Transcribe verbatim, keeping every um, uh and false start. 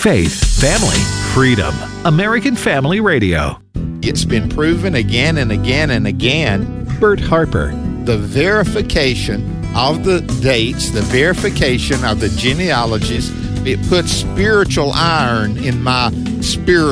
Faith, family, freedom. American Family Radio. It's been proven again and again and again. Bert Harper. The verification of the dates, the verification of the genealogies, it puts spiritual iron in my spirit.